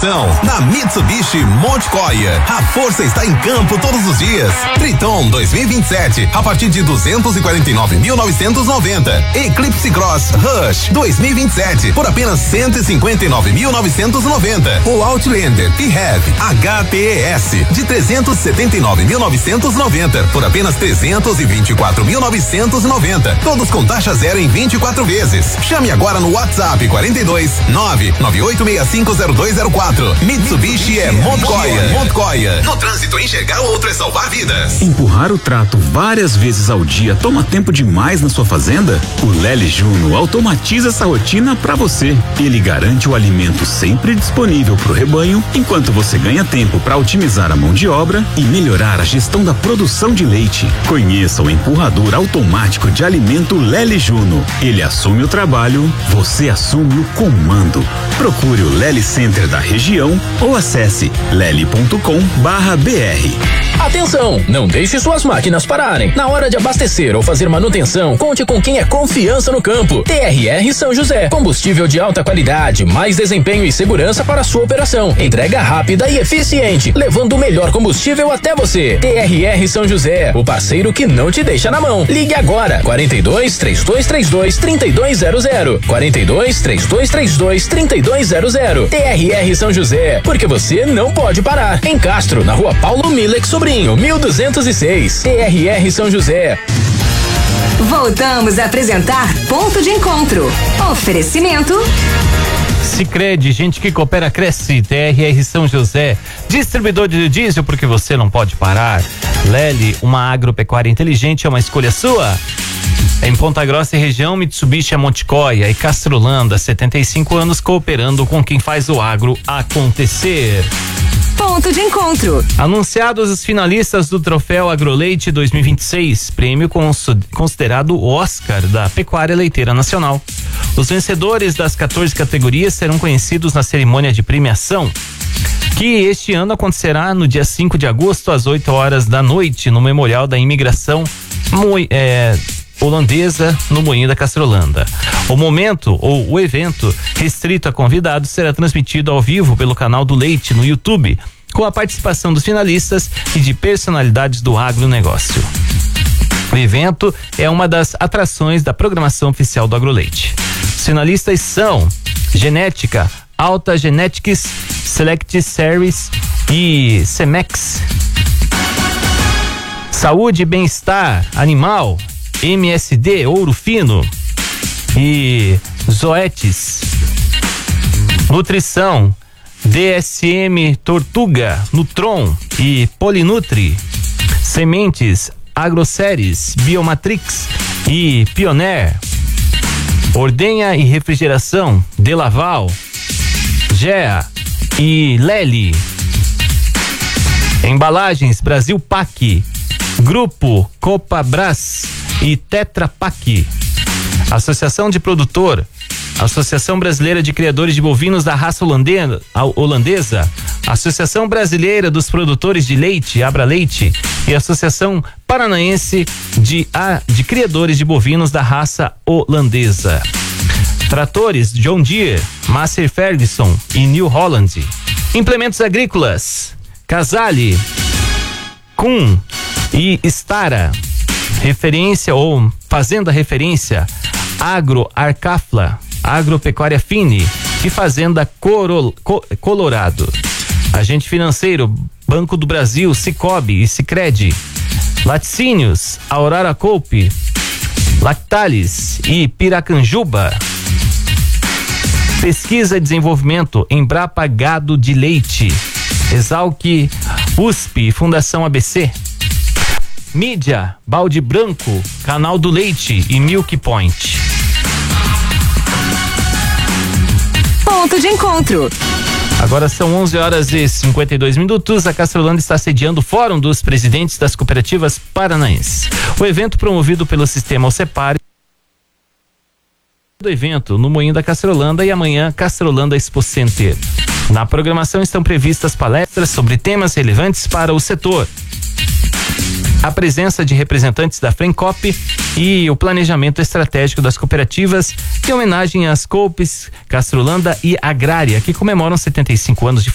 inovação. Na Mitsubishi Montecoia, a força está em campo todos os dias. Triton 2027, a partir de 249.990. Eclipse Cross Rush 2027, por apenas 159.990. O Outlander PHEV HTES de 379.990, por apenas 324.990. Todos com taxa zero em 24 vezes. Chame agora no WhatsApp 42 998650204. Mitsubishi é Montecoia. No trânsito, enxergar o outro é salvar vidas. Empurrar o trato várias vezes ao dia toma tempo demais na sua fazenda? O Lely Juno automatiza essa rotina para você. Ele garante o alimento sempre disponível para o rebanho, enquanto você ganha tempo para otimizar a mão de obra e melhorar a gestão da produção de leite. Conheça o empurrador automático de alimento Lely Juno. Ele assume o trabalho, você assume o comando. Procure o Lely Center da região ou acesse lely.com/br. Atenção, não deixe suas máquinas pararem. Na hora de abastecer ou fazer manutenção, conte com quem é confiança no campo. TRR São José, combustível de alta qualidade, mais desempenho e segurança para a sua operação. Entrega rápida e eficiente, levando o melhor combustível até você. TRR São José, o parceiro que não te deixa na mão. Ligue agora, 42-3232-3200. 42-3232-3200. TRR São José, porque você não pode parar. Em Castro, na rua Paulo Milex Sobrinho, 1206. TRR São José. Voltamos a apresentar Ponto de Encontro. Oferecimento Sicredi, gente que coopera cresce. TRR São José, distribuidor de diesel, porque você não pode parar. Lely, uma agropecuária inteligente, é uma escolha sua. Em Ponta Grossa e região, Mitsubishi é Montecoia e Castrolanda, 75 anos cooperando com quem faz o agro acontecer. Ponto de Encontro. Anunciados os finalistas do Troféu Agroleite 2026, prêmio considerado Oscar da Pecuária Leiteira Nacional. Os vencedores das 14 categorias serão conhecidos na cerimônia de premiação, que este ano acontecerá no dia 5 de agosto, às 8 horas da noite, no Memorial da Imigração holandesa, no Moinho da Castrolanda. O evento, restrito a convidados, será transmitido ao vivo pelo canal do Leite no YouTube, com a participação dos finalistas e de personalidades do agronegócio. O evento é uma das atrações da programação oficial do Agroleite. Os finalistas são Genética, Alta Genetics, Select Series e Semex. Saúde e Bem-Estar Animal, MSD Ouro Fino e Zoetis. Nutrição, DSM Tortuga, Nutron e Polinutri. Sementes, Agroceres, Biomatrix e Pioneer. Ordenha e refrigeração, Delaval, GEA e Lely. Embalagens, Brasil Pac, Grupo Copabras e Tetra Pak. Associação de Produtor, Associação Brasileira de Criadores de Bovinos da Raça Holandesa, Associação Brasileira dos Produtores de Leite, Abraleite, e Associação Paranaense de Criadores de Bovinos da Raça Holandesa. Tratores, John Deere, Massey Ferguson e New Holland. Implementos agrícolas, Casale, Kuhn e Stara. Referência ou Fazenda Referência, Agro Arcafla, Agropecuária Fini e Fazenda Colorado. Agente financeiro, Banco do Brasil, Sicobi e Sicredi. Laticínios, Aurora Coupe, Lactalis e Piracanjuba. Pesquisa e desenvolvimento, Embrapa Gado de Leite, Exalc, USP, Fundação ABC. Mídia, Balde Branco, Canal do Leite e Milk Point. Ponto de Encontro. Agora são 11h52. A Castrolanda está sediando o Fórum dos Presidentes das Cooperativas Paranaenses. O evento, promovido pelo Sistema Ocepar, do evento no Moinho da Castrolanda, e amanhã Castrolanda Expo Center. Na programação estão previstas palestras sobre temas relevantes para o setor, a presença de representantes da Frencop e o planejamento estratégico das cooperativas, em homenagem às Coopes Castrolanda e Agrária, que comemoram 75 anos de